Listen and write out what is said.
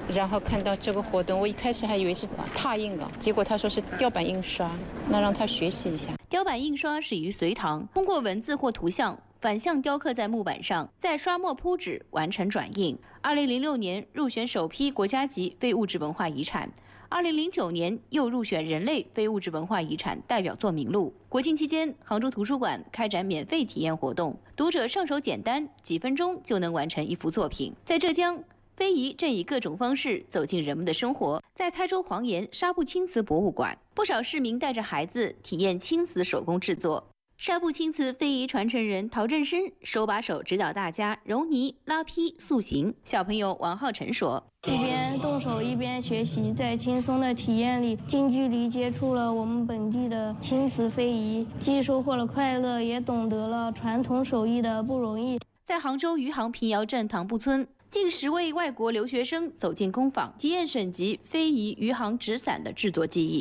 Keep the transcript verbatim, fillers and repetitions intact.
然后看到这个活动，我一开始还以为是拓印了，结果他说是雕版印刷，那让他学习一下。 雕版印刷始于隋唐，通过文字或图像反向雕刻在木板上，再刷墨铺纸完成转印。二零零六年入选首批国家级非物质文化遗产。二零零九年又入选人类非物质文化遗产代表作名录。国庆期间，杭州图书馆开展免费体验活动，读者上手简单，几分钟就能完成一幅作品。在浙江，非遗正以各种方式走进人们的生活。在台州黄岩纱布青瓷博物馆，不少市民带着孩子体验青瓷手工制作。纱布青瓷非遗传承人陶振生手把手指导大家揉泥、拉坯、塑形。小朋友王浩辰说：“ 一边动手一边学习，在轻松的体验里，近距离接触了我们本地的青瓷非遗，既收获了快乐，也懂得了传统手艺的不容易。” 在杭州余杭平遥镇唐埠村，近十位外国留学生走进工坊，体验省级非遗余杭纸伞的制作技艺。